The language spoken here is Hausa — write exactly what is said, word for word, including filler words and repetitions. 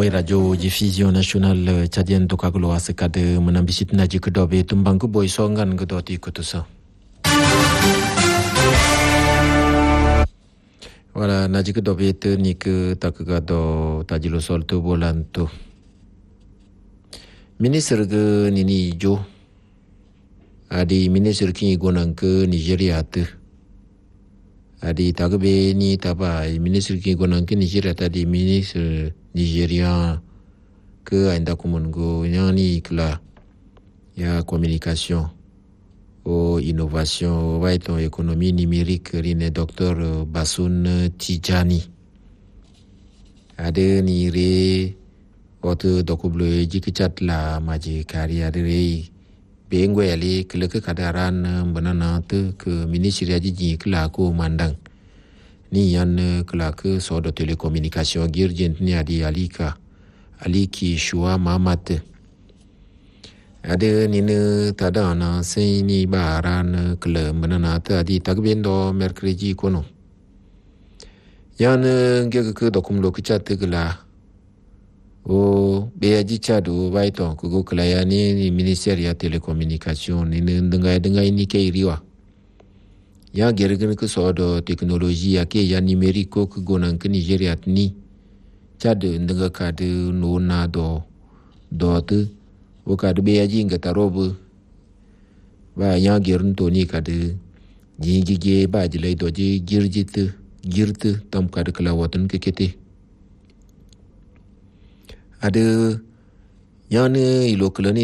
Awai radio diffusion nationale tchadienne to kaglo asekade menambisit naji kedobe tumbang ku boy songan kedoti kutusa. Voilà, naji kedobe te ni ke takagado tajilo sol to bolanto. Ministre ke nini jo adi ministre ki gonang ke Nigeria te. Adi tagabe ni taba ministre ki gonang ke Nigeria tadi ministre Nigérian ke anda kumungo yani kla ya communication o innovation o waiton économie numérique rine docteur Basun Tijani ade ni re oto dokublo jikichat la maji kari ade re bengwe yali kle ke kadaran banana te ke ministre ji kla ko mandang ni yan kla ke so de télécommunication girgent ni adi alika aliki shua mamat ade ni ne tada na sei ni baran kle banana te adi tagbendo mercredi kono yan ge ke dokum lo kichat kla o be aji chadu baito ko kla ya ni ministère ya télécommunication ni ndenga ndenga ni ke riwa ya gergen ke sodo teknologi ya ke ya numerico ke gonan ke Nigeria ni chad ndenga kade no na do dot o kade be aji ngata robu ba ya gerun to ni kade jigige ba jilai do ji girjit girt tam kade kala watan ke kete ade ya ne ilo klani